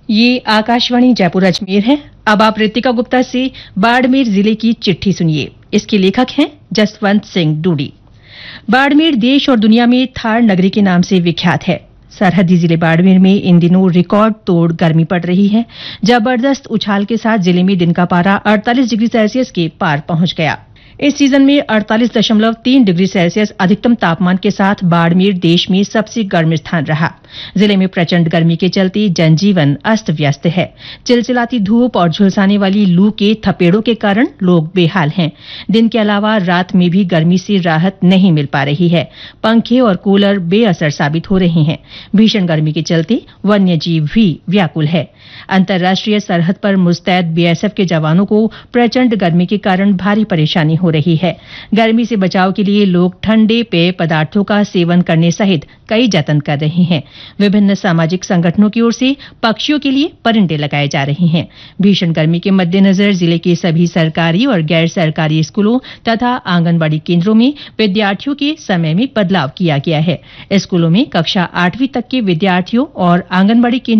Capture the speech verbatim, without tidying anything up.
ये आकाशवाणी जयपुर अजमेर है। अब आप रितिका गुप्ता से बाड़मेर जिले की चिट्ठी सुनिए। इसके लेखक हैं जसवंत सिंह डूडी। बाड़मेर देश और दुनिया में थार नगरी के नाम से विख्यात है। सरहदी जिले बाड़मेर में इन दिनों रिकॉर्ड तोड़ गर्मी पड़ रही है। जबरदस्त उछाल के साथ जिले में दिन का पारा अड़तालीस डिग्री सेल्सियस के पार पहुंच गया। इस सीजन में अड़तालीस दशमलव तीन डिग्री सेल्सियस अधिकतम तापमान के साथ बाड़मेर देश में सबसे गर्म स्थान रहा। जिले में प्रचंड गर्मी के चलते जनजीवन अस्त व्यस्त है। चिलचिलाती धूप और झुलसाने वाली लू के थपेड़ों के कारण लोग बेहाल हैं। दिन के अलावा रात में भी गर्मी से राहत नहीं मिल पा रही है। पंखे और कूलर बेअसर साबित हो रहे हैं। भीषण गर्मी के चलते वन्य जीव भी व्याकुल है। अंतर्राष्ट्रीय सरहद पर मुस्तैद बीएसएफ के जवानों को प्रचंड गर्मी के कारण भारी परेशानी हो रही है। गर्मी से बचाव के लिए लोग ठंडे पेय पदार्थों का सेवन करने सहित कई जतन कर रहे हैं। विभिन्न सामाजिक संगठनों की ओर से पक्षियों के लिए परिंदे लगाए जा रहे हैं। भीषण गर्मी के मद्देनजर जिले के सभी सरकारी और गैर सरकारी स्कूलों तथा आंगनबाड़ी केंद्रों में विद्यार्थियों के समय में बदलाव किया गया है। स्कूलों में कक्षा आठवीं तक के विद्यार्थियों और आंगनबाड़ी केंद्र